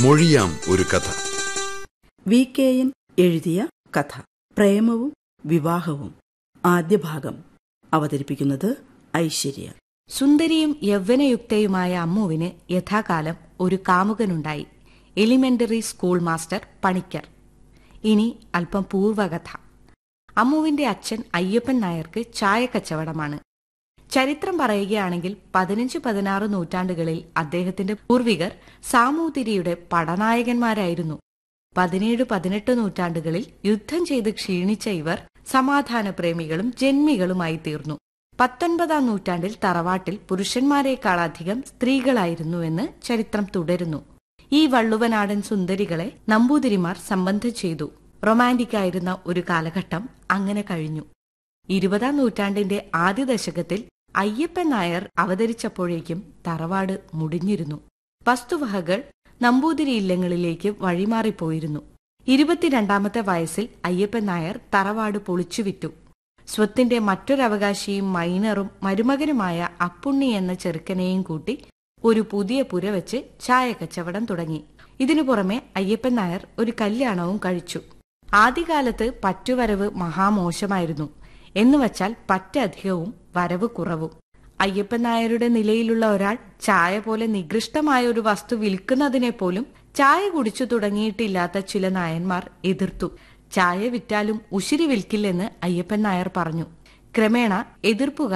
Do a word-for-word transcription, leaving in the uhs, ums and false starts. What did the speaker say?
മൊഴിയാം ഒരു കഥ. V K N എഴുതിയ കഥ പ്രേമവും വിവാഹവും. ആദ്യ ഭാഗം. അവതരിപ്പിക്കുന്നത് ഐശ്വര്യ. സുന്ദരിയും യൗവനയുക്തയുമായ അമ്മുവിന് യഥാകാലം ഒരു കാമുകനുണ്ടായി. Elementary school master Panicker. ഇനി അല്പം പൂർവകഥ. അമ്മുവിന്റെ അച്ഛൻ അയ്യപ്പൻ നായർക്ക് ചായക്കച്ചവടമാണ്. ചരിത്രം പറയുകയാണെങ്കിൽ പതിനഞ്ച് പതിനാറ് നൂറ്റാണ്ടുകളിൽ അദ്ദേഹത്തിന്റെ പൂർവികർ സാമൂതിരിയുടെ പടനായകന്മാരായിരുന്നു. പതിനേഴ് പതിനെട്ട് നൂറ്റാണ്ടുകളിൽ യുദ്ധം ചെയ്ത് ക്ഷീണിച്ച ഇവർ സമാധാനപ്രേമികളും ജന്മികളുമായി തീർന്നു. പത്തൊൻപതാം നൂറ്റാണ്ടിൽ തറവാട്ടിൽ പുരുഷന്മാരെക്കാളധികം സ്ത്രീകളായിരുന്നുവെന്ന് ചരിത്രം തുടരുന്നു. ഈ വള്ളുവനാടൻ സുന്ദരികളെ നമ്പൂതിരിമാർ സംബന്ധം ചെയ്തു. റൊമാന്റിക്കായിരുന്ന ഒരു കാലഘട്ടം അങ്ങനെ കഴിഞ്ഞു. ഇരുപതാം നൂറ്റാണ്ടിന്റെ ആദ്യ ദശകത്തിൽ അയ്യപ്പൻ നായർ അവതരിച്ചപ്പോഴേക്കും തറവാട് മുടിഞ്ഞിരുന്നു. വസ്തുവകകൾ നമ്പൂതിരി ഇല്ലങ്ങളിലേക്ക് വഴിമാറിപ്പോയിരുന്നു. ഇരുപത്തിരണ്ടാമത്തെ വയസ്സിൽ അയ്യപ്പൻ നായർ തറവാട് പൊളിച്ചുവിറ്റു. സ്വത്തിന്റെ മറ്റൊരവകാശിയും മൈനറും മരുമകനുമായ അപ്പുണ്ണി എന്ന ചെറുക്കനെയും കൂട്ടി ഒരു പുതിയ പുര വെച്ച് ചായ കച്ചവടം തുടങ്ങി. ഇതിനു പുറമെ അയ്യപ്പൻ നായർ ഒരു കല്യാണവും കഴിച്ചു. ആദ്യകാലത്ത് പറ്റുവരവ് മഹാമോശമായിരുന്നു. എന്നുവച്ചാൽ പറ്റധികവും വരവ് കുറവും. അയ്യപ്പൻ നായരുടെ നിലയിലുള്ള ഒരാൾ ചായ പോലെ നികൃഷ്ടമായ ഒരു വസ്തു വിൽക്കുന്നതിനെ പോലും ചായ കുടിച്ചു തുടങ്ങിയിട്ടില്ലാത്ത ചില നായന്മാർ എതിർത്തു. ചായ വിറ്റാലും ഉശിരി വിൽക്കില്ലെന്ന് അയ്യപ്പൻ നായർ പറഞ്ഞു. ക്രമേണ എതിർപ്പുകാർ